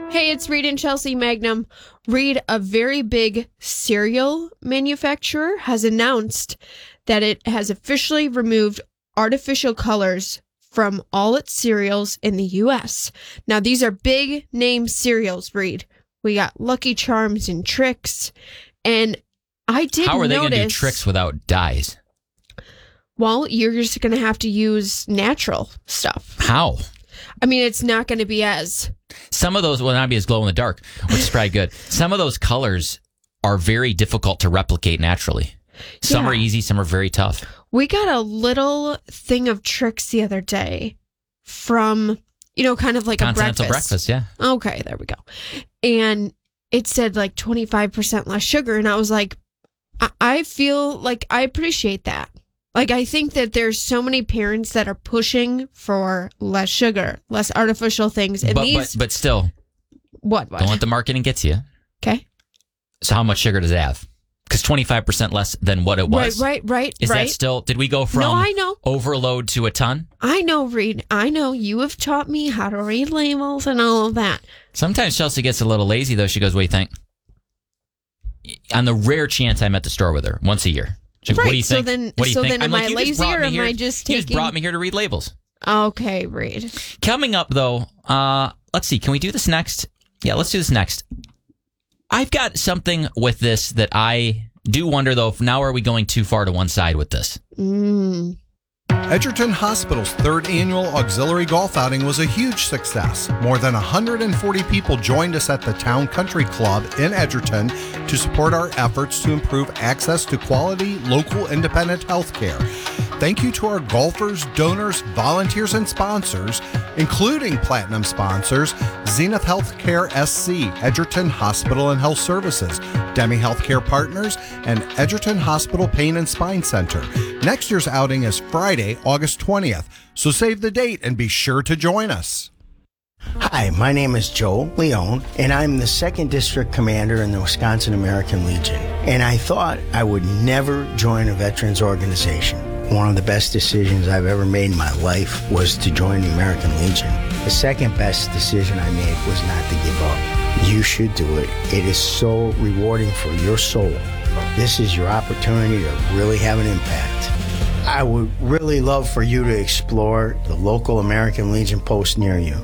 Hey, it's Reed and Chelsea Magnum. Reed, a very big cereal manufacturer, has announced that it has officially removed artificial colors from all its cereals in the U.S. Now, these are big name cereals, Reed. We got Lucky Charms and Trix, and I did notice... How are they going to do Trix without dyes? Well, you're just going to have to use natural stuff. How? I mean, it's not going to be as... Some of those will not be as glow in the dark, which is probably good. Some of those colors are very difficult to replicate naturally. Some are easy, some are very tough. We got a little thing of Trix the other day from, kind of like Continental a breakfast. Yeah. Okay, there we go. And it said like 25% less sugar. And I was like, I feel like I appreciate that. Like, I think that there's so many parents that are pushing for less sugar, less artificial things. And but still, what? Don't let the marketing get to you. Okay. So how much sugar does it have? Because 25% less than what it was. Right. Is that still, did we go from overload to a ton? I know, Reed. I know. You have taught me how to read labels and all of that. Sometimes Chelsea gets a little lazy, though. She goes, what do you think? On the rare chance I'm at the store with her, once a year. Like, right. What do you think? What do you think? Am I lazy or am I just taking... You just brought me here to read labels. Okay, Reed. Coming up, though, let's see. Can we do this next? Yeah, let's do this next. I've got something with this that I do wonder, though, if now are we going too far to one side with this? Edgerton Hospital's third annual auxiliary golf outing was a huge success. More than 140 people joined us at the Town Country Club in Edgerton to support our efforts to improve access to quality, local, independent health care. Thank you to our golfers, donors, volunteers, and sponsors, including platinum sponsors, Zenith Healthcare SC, Edgerton Hospital and Health Services, Demi Healthcare Partners, and Edgerton Hospital Pain and Spine Center. Next year's outing is Friday, August 20th, so save the date and be sure to join us. Hi, my name is Joe Leone, and I'm the 2nd District Commander in the Wisconsin American Legion. And I thought I would never join a veterans organization. One of the best decisions I've ever made in my life was to join the American Legion. The second best decision I made was not to give up. You should do it. It is so rewarding for your soul. This is your opportunity to really have an impact. I would really love for you to explore the local American Legion post near you.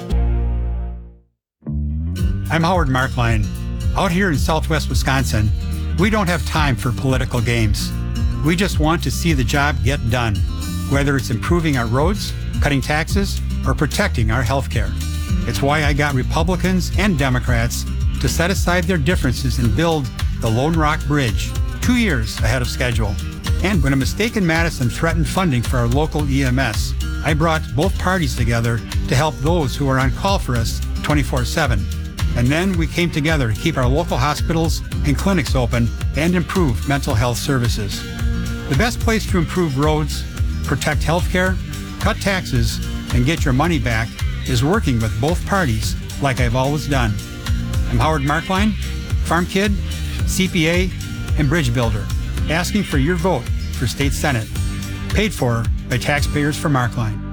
I'm Howard Markline. Out here in Southwest Wisconsin, we don't have time for political games. We just want to see the job get done, whether it's improving our roads, cutting taxes, or protecting our health care. It's why I got Republicans and Democrats to set aside their differences and build the Lone Rock Bridge 2 years ahead of schedule. And when a mistake in Madison threatened funding for our local EMS, I brought both parties together to help those who are on call for us 24/7. And then we came together to keep our local hospitals and clinics open and improve mental health services. The best place to improve roads, protect health care, cut taxes, and get your money back is working with both parties like I've always done. I'm Howard Markline, farm kid, CPA, and bridge builder, asking for your vote for State Senate, paid for by taxpayers for Markline.